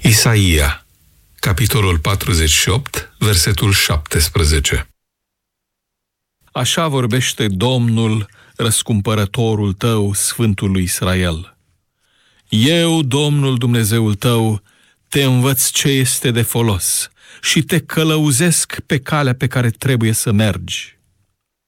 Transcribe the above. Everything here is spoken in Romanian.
Isaia, capitolul 48, versetul 17. Așa vorbește Domnul, răscumpărătorul tău, Sfântul lui Israel. Eu, Domnul Dumnezeul tău, te învăț ce este de folos și te călăuzesc pe calea pe care trebuie să mergi.